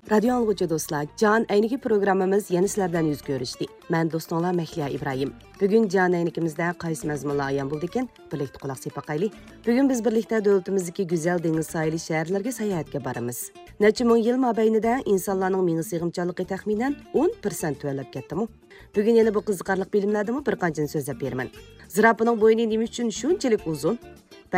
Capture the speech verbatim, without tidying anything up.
Radio anlıqçı dostlar, Can Əyniki programımız yeni sizlərdən yüz görüşdü. Mən dostunlar Məhliya İbrahim. Bugün Can Əynikimizdə qaysı məzmunlar ayan buldikin, birlikdə qulaq sepaqaylı. Bugün biz birlikdə dövlətimizdəki gözəl dəniz sahili şəhərlərə səyahətə barımız. Neçə min yıl məbəyinində insanların mini sığımçılığı təxminən on prosent tövələb ketdimi? Bugün yeni bu qiziqarlıq bilimlərdimi bir qançını sözləb bermən. Zirapının boynu nima uchun shunchalik uzun?